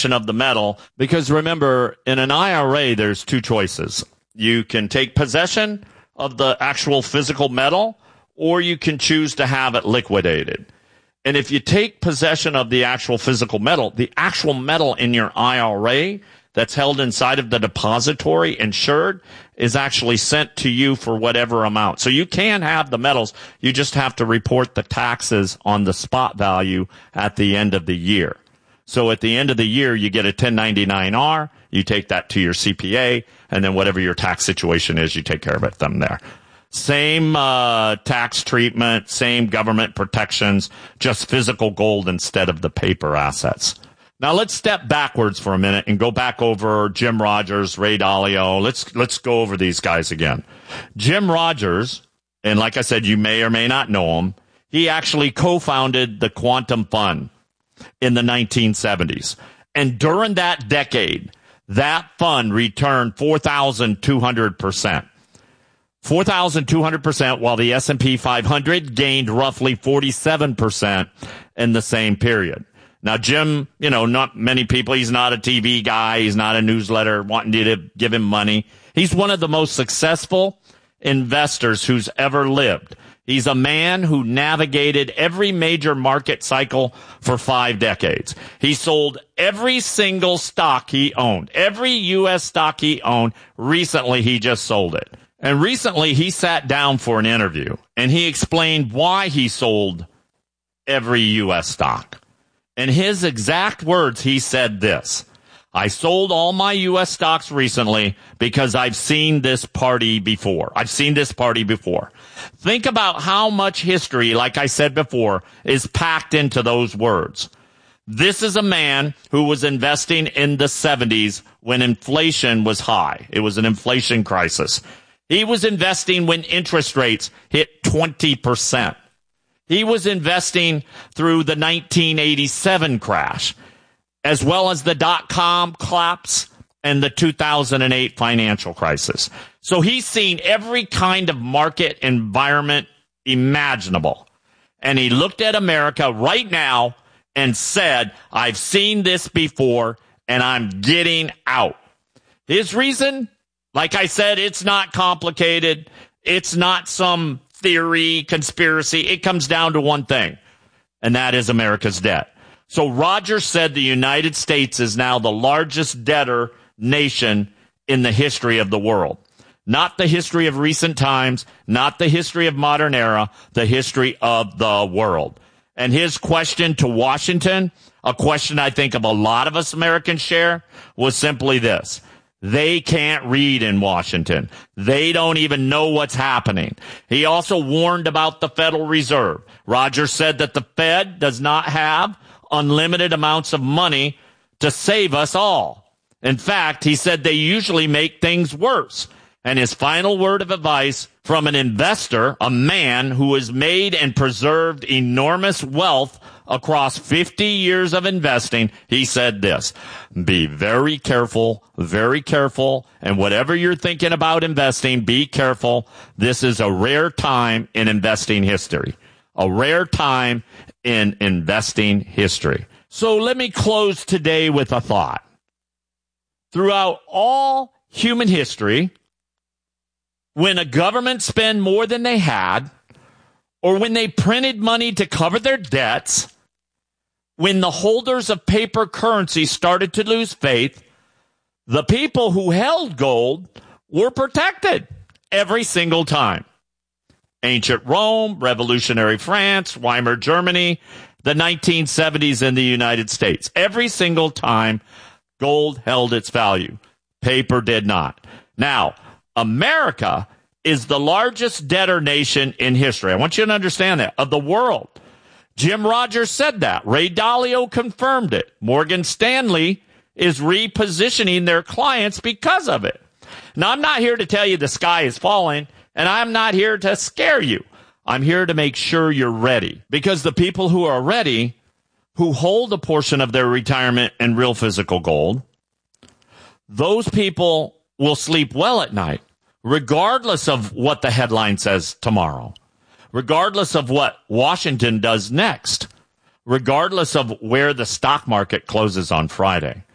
possession of the metal, because remember, in an IRA, there's two choices. You can take possession of the actual physical metal, or you can choose to have it liquidated. And if you take possession of the actual physical metal, the actual metal in your IRA that's held inside of the depository insured is actually sent to you for whatever amount. So you can have the metals. You just have to report the taxes on the spot value at the end of the year. So at the end of the year, you get a 1099-R. You take that to your CPA, and then whatever your tax situation is, you take care of it from there. Same tax treatment, same government protections, just physical gold instead of the paper assets. Now let's step backwards for a minute and go back over Jim Rogers, Ray Dalio. Let's go over these guys again. Jim Rogers, and like I said, you may or may not know him, he actually co-founded the Quantum Fund in the 1970s. And during that decade, that fund returned 4,200%. 4,200%, while the S&P 500 gained roughly 47% in the same period. Now, Jim, not many people, he's not a TV guy, he's not a newsletter wanting you to give him money. He's one of the most successful investors who's ever lived. He's a man who navigated every major market cycle for 5 decades. He sold every single stock he owned. Every U.S. stock he owned, recently he just sold it. And recently he sat down for an interview, and he explained why he sold every U.S. stock. In his exact words, he said this: I sold all my U.S. stocks recently because I've seen this party before. Think about how much history, like I said before, is packed into those words. This is a man who was investing in the 70s when inflation was high. It was an inflation crisis. He was investing when interest rates hit 20%. He was investing through the 1987 crash, as well as the dot-com collapse and the 2008 financial crisis. So he's seen every kind of market environment imaginable. And he looked at America right now and said, I've seen this before, and I'm getting out. His reason, like I said, it's not complicated. It's not some theory, conspiracy. It comes down to one thing, and that is America's debt. So Rogers said the United States is now the largest debtor nation in the history of the world. Not the history of recent times, not the history of modern era, the history of the world. And his question to Washington, a question I think of a lot of us Americans share, was simply this: they can't read in Washington. They don't even know what's happening. He also warned about the Federal Reserve. Rogers said that the Fed does not have unlimited amounts of money to save us all. In fact, he said they usually make things worse. And his final word of advice from an investor, a man who has made and preserved enormous wealth across 50 years of investing, he said this: be very careful, and whatever you're thinking about investing, be careful. This is a rare time in investing history. A rare time in investing history. So let me close today with a thought. Throughout all human history, when a government spent more than they had, or when they printed money to cover their debts, when the holders of paper currency started to lose faith, the people who held gold were protected every single time. Ancient Rome, revolutionary France, Weimar Germany, the 1970s in the United States. Every single time, gold held its value. Paper did not. Now, America is the largest debtor nation in history. I want you to understand that, of the world. Jim Rogers said that. Ray Dalio confirmed it. Morgan Stanley is repositioning their clients because of it. Now, I'm not here to tell you the sky is falling, and I'm not here to scare you. I'm here to make sure you're ready, because the people who are ready, who hold a portion of their retirement in real physical gold, those people will sleep well at night, regardless of what the headline says tomorrow, regardless of what Washington does next, regardless of where the stock market closes on Friday.